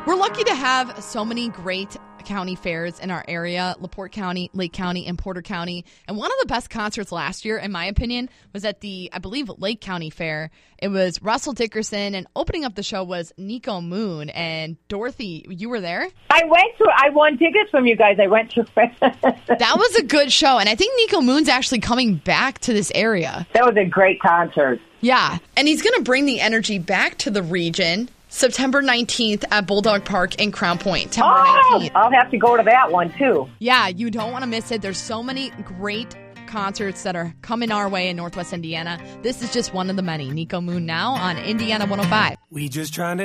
We're lucky to have so many great county fairs in our area, LaPorte County, Lake County, and Porter County. And one of the best concerts last year, in my opinion, was at the, I believe, Lake County Fair. It was Russell Dickerson, and opening up the show was Nico Moon. And Dorothy, you were there? I won tickets from you guys. I went to That was a good show, and I think Nico Moon's actually coming back to this area. That was a great concert. Yeah, and he's going to bring the energy back to the region. September 19th at Bulldog Park in Crown Point. September 19th. I'll have to go to that one, too. Yeah, you don't want to miss it. There's so many great concerts that are coming our way in Northwest Indiana. This is just one of the many. Nico Moon now on Indiana 105. We just trying to